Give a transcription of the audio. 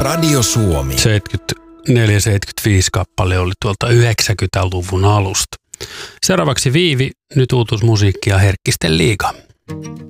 Radio Suomi. 74-75 kappale oli tuolta 90-luvun alusta. Seuraavaksi Viivi, nyt uutuusmusiikkia Herkkisten liiga.